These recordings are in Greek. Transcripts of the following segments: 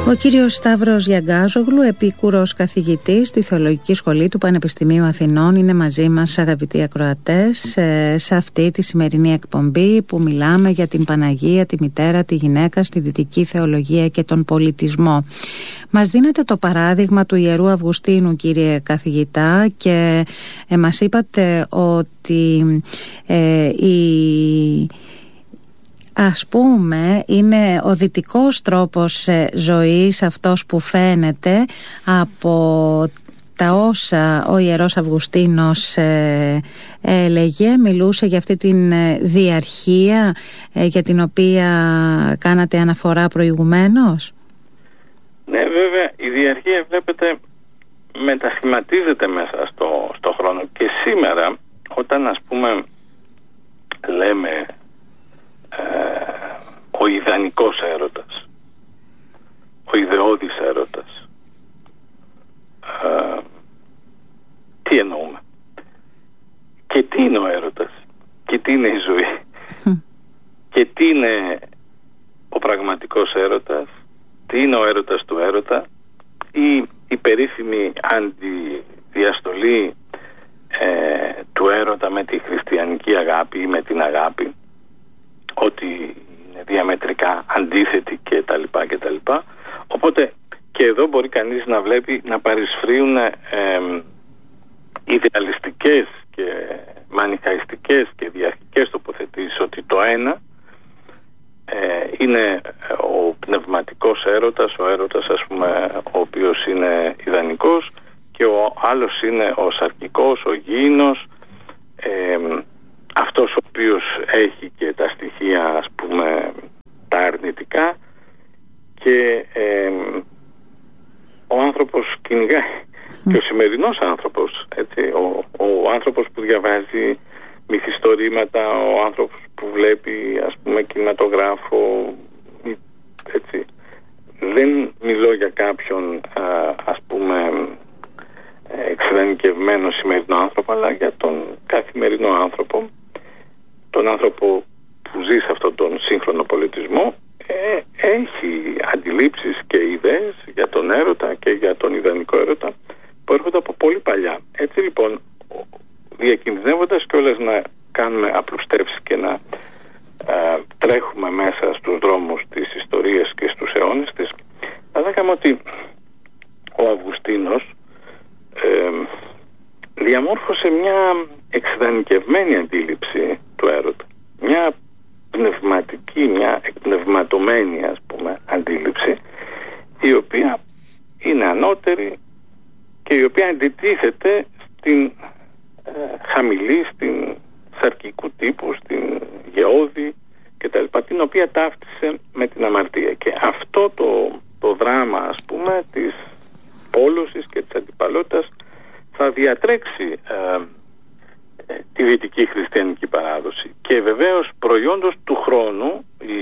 Ο κύριος Σταύρος Γιαγκάζογλου, επίκουρος καθηγητής στη Θεολογική Σχολή του Πανεπιστημίου Αθηνών, είναι μαζί μας, αγαπητοί ακροατές, σε αυτή τη σημερινή εκπομπή που μιλάμε για την Παναγία, τη Μητέρα, τη Γυναίκα στη Δυτική Θεολογία και τον πολιτισμό. Μας δίνετε το παράδειγμα του Ιερού Αυγουστίνου, κύριε καθηγητά, και μας είπατε ότι ας πούμε είναι ο δυτικός τρόπος ζωής αυτός που φαίνεται από τα όσα ο Ιερός Αυγουστίνος έλεγε. Μιλούσε για αυτή την διαρχία για την οποία κάνατε αναφορά προηγουμένως. Ναι, βέβαια η διαρχία, βλέπετε, μετασχηματίζεται μέσα στο χρόνο, και σήμερα όταν, ας πούμε, λέμε ο ιδανικός έρωτας, ο ιδεώδης έρωτας, τι εννοούμε και τι είναι ο έρωτας και τι είναι η ζωή και τι είναι ο πραγματικός έρωτας, τι είναι ο έρωτας του έρωτα, ή η περίφημη αντιδιαστολή του έρωτα με τη χριστιανική αγάπη ή με την αγάπη, ότι είναι διαμετρικά αντίθετη κτλ. Οπότε και εδώ μπορεί κανείς να βλέπει να παρισφρίουν ιδεαλιστικές και μανιχαϊστικές και διαρχικές τοποθετήσεις, ότι το ένα είναι ο πνευματικός έρωτας, ο έρωτας, ας πούμε, ο οποίος είναι ιδανικός, και ο άλλος είναι ο σαρκικός, ο γήινος, αυτός ο οποίος έχει και τα στοιχεία, ας πούμε, τα αρνητικά, και ο άνθρωπος κυνηγάει. Και ο σημερινός άνθρωπος, έτσι, ο άνθρωπος που διαβάζει μυθιστορήματα, ο άνθρωπος που βλέπει, ας πούμε, κινηματογράφο, έτσι, δεν μιλώ για κάποιον, ας πούμε, εξειδανικευμένο σημερινό άνθρωπο, αλλά για τον καθημερινό άνθρωπο, τον άνθρωπο που ζει σε αυτόν τον σύγχρονο πολιτισμό, έχει αντιλήψεις και ιδέες για τον έρωτα και για τον ιδανικό έρωτα που έρχονται από πολύ παλιά. Έτσι λοιπόν, διακινδυνεύοντας κιόλας να κάνουμε απλουστεύσεις και να τρέχουμε μέσα στους δρόμους της ιστορίας και στους αιώνες της, θα λέγαμε ότι ο Αυγουστίνος διαμόρφωσε μια εξειδανικευμένη αντίληψη του έρωτα, μια πνευματική, μια εκπνευματωμένη, ας πούμε, αντίληψη, η οποία είναι ανώτερη και η οποία αντιτίθεται στην χαμηλή, στην σαρκικού τύπου, στην γεώδη κτλ., την οποία ταύτισε με την αμαρτία. Και αυτό το δράμα, ας πούμε, της πόλωσης και της αντιπαλότητας θα διατρέξει τη δυτική χριστιανική παράδοση. Και βεβαίως προϊόντος του χρόνου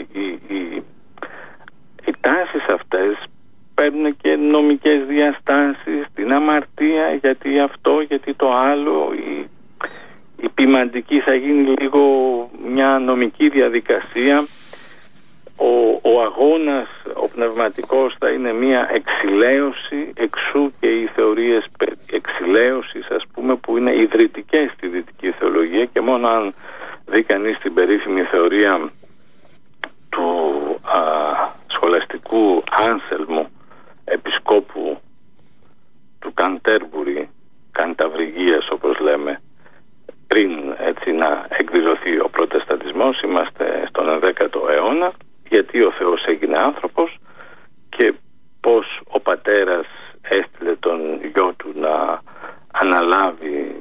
οι τάσεις αυτές παίρνουν και νομικές διαστάσεις, την αμαρτία, γιατί αυτό, γιατί το άλλο, η ποιμαντική θα γίνει λίγο μια νομική διαδικασία, ο αγώνας, ο πνευματικός θα είναι μια εξηλαίωση, εξού και οι θεωρίες εξηλαίωσης, ας πούμε, που είναι ιδρυτικές στη δυτική θεολογία, και μόνο αν δει κανείς την περίφημη θεωρία του σχολαστικού Άνσελμου, επισκόπου του Καντέρμπουρι, Κανταβρυγίας όπως λέμε, πριν έτσι να εκδηλωθεί ο προτεσταντισμός, είμαστε στον 11ο αιώνα, γιατί ο Θεός έγινε άνθρωπος και πως ο πατέρας έστειλε τον γιο του να αναλάβει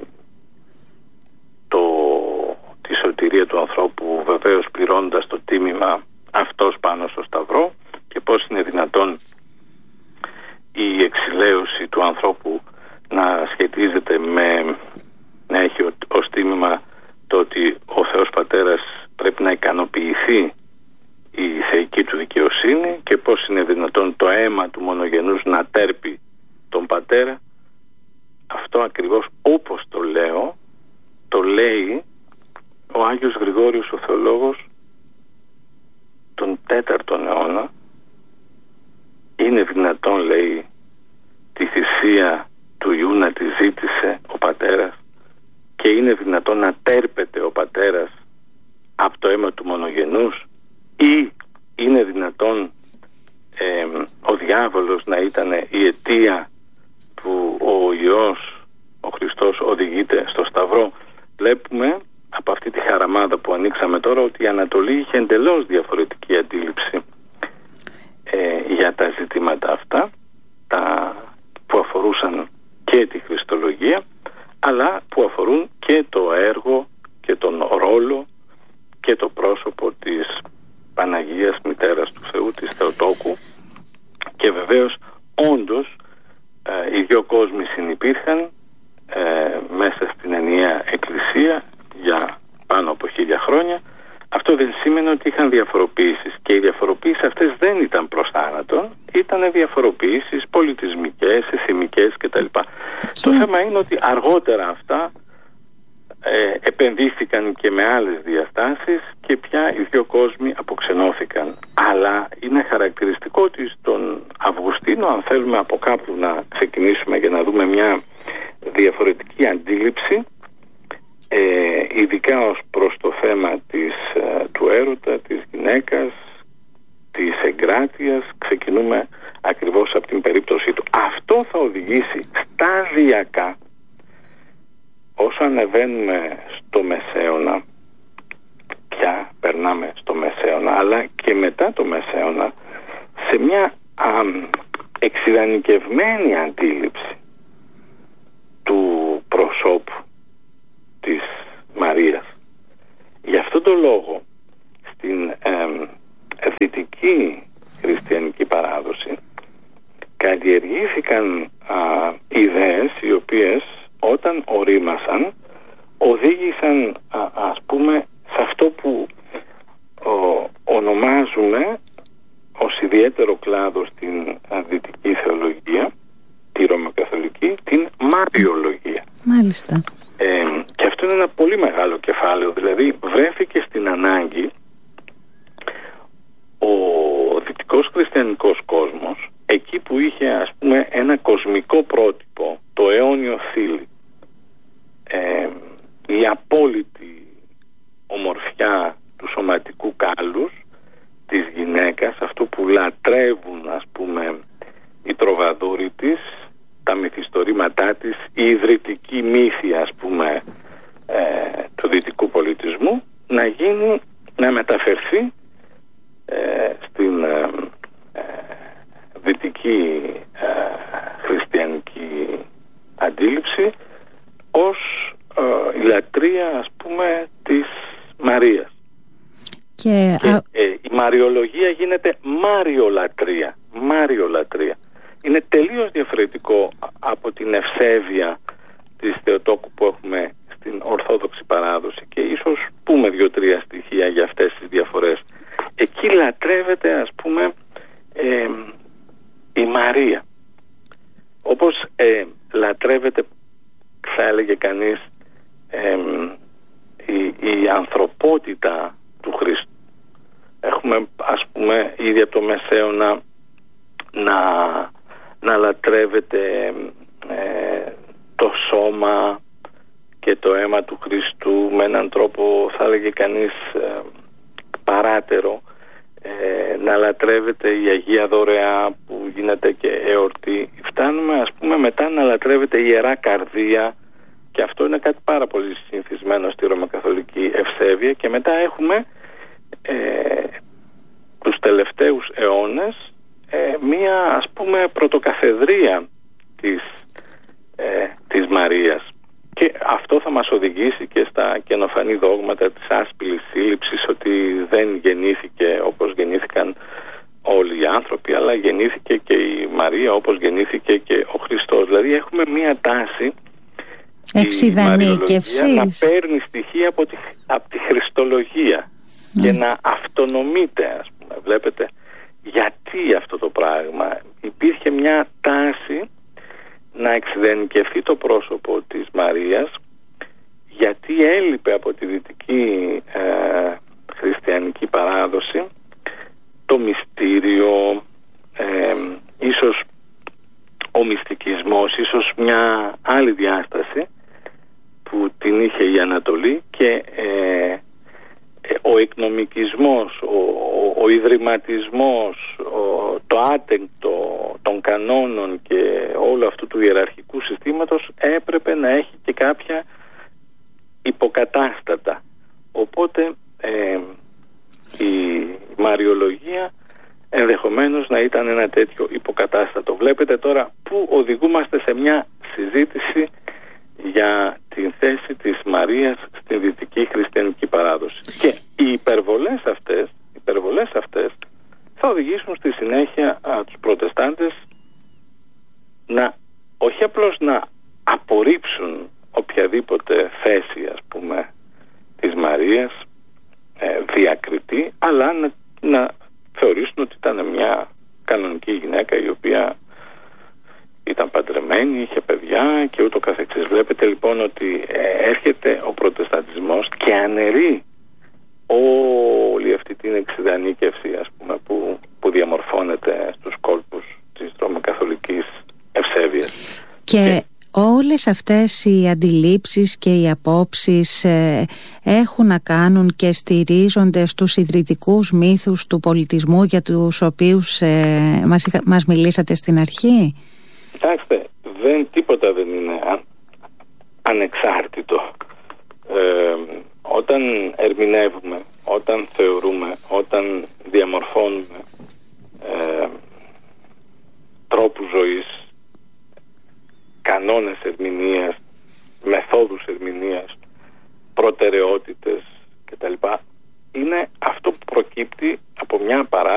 τη σωτηρία του ανθρώπου, βεβαίως πληρώνοντας το τίμημα αυτός πάνω στο σταυρό, και πως είναι δυνατόν η εξηλαίωση του ανθρώπου να σχετίζεται με να έχει ως τίμημα το ότι ο Θεός Πατέρας πρέπει να ικανοποιηθεί η θεϊκή του δικαιοσύνη, και πως είναι δυνατόν το αίμα του μονογενούς να τέρπει τον πατέρα. Αυτό ακριβώς, όπως το λέω, το λέει ο Άγιος Γρηγόριος ο Θεολόγος τον 4ο αιώνα. Είναι δυνατόν δυνατόν να τέρπεται ο πατέρας από το αίμα του μονογενούς, ή είναι δυνατόν ο διάβολος να ήταν η αιτία που ο Υιός, ο Χριστός, οδηγείται στο Σταυρό? Βλέπουμε από αυτή τη χαραμάδα που ανοίξαμε τώρα ότι η Ανατολή είχε εντελώς διαφορετική αντίληψη για τα ζητήματα αυτά, που αφορούσαν και τη Χριστολογία, αλλά που αφορούν και το έργο και τον ρόλο και το πρόσωπο της Παναγίας Μητέρας του Θεού, της Θεοτόκου. Και βεβαίως όντως οι δύο κόσμοι συνυπήρχαν μέσα στην ενιαία Εκκλησία για πάνω από 1000 χρόνια. Αυτό δεν σήμαινε ότι είχαν διαφοροποιήσεις, και οι διαφοροποιήσεις αυτές δεν ήταν προς θάνατον, ήταν διαφοροποιήσεις πολιτισμικές, εθιμικές κτλ. Το θέμα είναι ότι αργότερα αυτά επενδύθηκαν και με άλλες διαστάσεις και πια οι δύο κόσμοι αποξενώθηκαν. Αλλά είναι χαρακτηριστικό ότι στον Αυγουστίνο, αν θέλουμε από κάπου να ξεκινήσουμε για να δούμε μια διαφορετική αντίληψη, ειδικά ως προς το θέμα του έρωτα, της γυναίκας, της εγκράτειας, ξεκινούμε ακριβώς από την περίπτωσή του. Αυτό θα οδηγήσει σταδιακά, όσο ανεβαίνουμε στο Μεσαίωνα, πια περνάμε στο Μεσαίωνα, αλλά και μετά το Μεσαίωνα, σε μια εξειδανικευμένη αντίληψη του προσώπου της Μαρίας. Γι' αυτόν τον λόγο στην δυτική χριστιανική παράδοση καλλιεργήθηκαν ιδέες οι οποίες όταν ορίμασαν οδήγησαν ας πούμε σε αυτό που ονομάζουμε ως ιδιαίτερο κλάδο στην δυτική θεολογία, τη Ρωμαιοκαθολική, την Μαριολογία. Μάλιστα. Και αυτό είναι ένα πολύ μεγάλο κεφάλαιο. Δηλαδή βρέθηκε στην ανάγκη ο δυτικός χριστιανικός κόσμος, εκεί που είχε ας πούμε ένα κοσμικό πρότυπο, το αιώνιο θήλυ, η απόλυτη ομορφιά του σωματικού κάλους της γυναίκας, αυτό που λατρεύουν ας πούμε οι τροβαδούροι της, τα μυθιστορήματά της, η ιδρυτική μύθη ας πούμε του δυτικού πολιτισμού, να μεταφερθεί στην δυτική χριστιανική αντίληψη ως η λατρεία ας πούμε της Μαρίας. Και η Μαριολογία γίνεται Μαριολατρεία. Είναι τελείως διαφορετικό από την ευσέβεια της Θεοτόκου που έχουμε στην Ορθόδοξη παράδοση, και ίσως πούμε 2-3 στοιχεία για αυτές τις διαφορές. Εκεί λατρεύεται ας πούμε η Μαρία, όπως λατρεύεται, θα έλεγε κανείς, η ανθρωπότητα του Χριστού. Έχουμε ας πούμε ήδη από το Μεσαίωνα να λατρεύεται το σώμα και το αίμα του Χριστού με έναν τρόπο, θα έλεγε κανείς, παράτερο, να λατρεύεται η Αγία Δωρεά που γίνεται και εορτή. Φτάνουμε ας πούμε μετά να λατρεύεται η Ιερά Καρδία, και αυτό είναι κάτι πάρα πολύ συνηθισμένο στη Ρωμαιοκαθολική ευσέβεια. Και μετά έχουμε τους τελευταίους αιώνες μία ας πούμε πρωτοκαθεδρία της Μαρίας, και αυτό θα μας οδηγήσει και στα καινοφανή δόγματα της άσπηλης σύλληψης, ότι δεν γεννήθηκε όπως γεννήθηκαν όλοι οι άνθρωποι, αλλά γεννήθηκε και η Μαρία όπως γεννήθηκε και ο Χριστός. Δηλαδή έχουμε μία τάση εξειδανίκευσης να παίρνει στοιχεία από τη Χριστολογία και να αυτονομείται ας πούμε. Βλέπετε γιατί αυτό το πράγμα? Υπήρχε μια τάση να εξειδανικευτεί το πρόσωπο της Μαρίας, γιατί έλειπε από τη δυτική χριστιανική παράδοση το μυστήριο, ίσως ο μυστικισμός, ίσως μια άλλη διάσταση που την είχε η Ανατολή και ο εκνομικισμός, ο ιδρυματισμός, το άτεγκτο των κανόνων και όλου αυτού του ιεραρχικού συστήματος έπρεπε να έχει και κάποια υποκατάστατα. Οπότε η μαριολογία ενδεχομένως να ήταν ένα τέτοιο υποκατάστατο. Βλέπετε τώρα που οδηγούμαστε σε μια συζήτηση για την θέση της Μαρίας στην δυτική χριστιανική παράδοση. Και οι υπερβολές αυτές θα οδηγήσουν στη συνέχεια τους προτεστάντες να όχι απλώς να απορρίψουν οποιαδήποτε θέση, ας πούμε, της Μαρίας διακριτή, αλλά να θεωρήσουν ότι ήταν μια κανονική γυναίκα η οποία ήταν παντρεμένη, είχε παιδιά και ούτω καθεξής. Βλέπετε λοιπόν ότι έρχεται ο προτεσταντισμός και αναιρεί όλη αυτή την εξιδανίκευση, ας πούμε, που διαμορφώνεται στους κόλπους της ρωμακαθολικής ευσέβειας. Και όλες αυτές οι αντιλήψεις και οι απόψεις έχουν να κάνουν και στηρίζονται στους ιδρυτικούς μύθους του πολιτισμού για τους οποίους μας μιλήσατε στην αρχή. Κοιτάξτε, τίποτα δεν είναι ανεξάρτητο. Όταν ερμηνεύουμε, όταν θεωρούμε, όταν διαμορφώνουμε τρόπους ζωής, κανόνες ερμηνείας, μεθόδους ερμηνείας, προτεραιότητες κτλ. Είναι αυτό που προκύπτει από μια